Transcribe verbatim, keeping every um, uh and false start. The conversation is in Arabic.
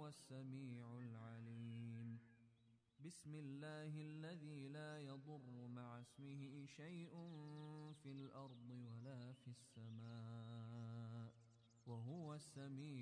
وهو السميع العليم. بسم الله الذي لا يضر مع اسمه شيء في الأرض ولا في السماء وهو السميع